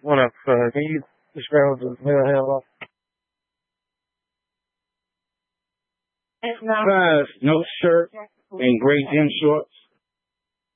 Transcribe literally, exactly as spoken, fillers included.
What up, uh, can you describe the middle handle? Size, no shirt, and gray gym shorts.